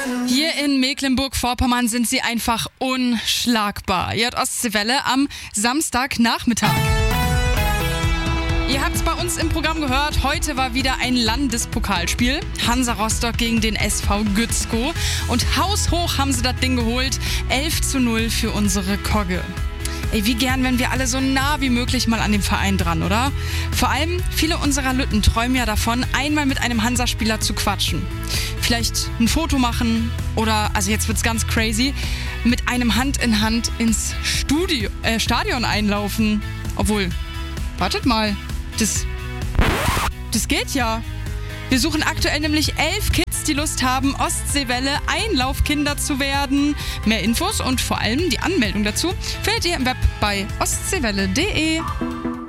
Hier in Mecklenburg-Vorpommern sind sie einfach unschlagbar. Ihr hört Ostseewelle am Samstagnachmittag. Ihr habt es bei uns im Programm gehört, heute war wieder ein Landespokalspiel. Hansa Rostock gegen den SV Gützkow. Und haushoch haben sie das Ding geholt. 11:0 für unsere Kogge. Ey, wie gern wären wir alle so nah wie möglich mal an dem Verein dran, oder? Vor allem viele unserer Lütten träumen ja davon, einmal mit einem Hansa-Spieler zu quatschen. Vielleicht ein Foto machen oder, also jetzt wird's ganz crazy, mit einem Hand in Hand ins Stadion einlaufen. Obwohl, wartet mal, das geht ja. Wir suchen aktuell nämlich 11 Kids, die Lust haben, Ostseewelle Einlaufkinder zu werden. Mehr Infos und vor allem die Anmeldung dazu findet ihr im Web bei ostseewelle.de.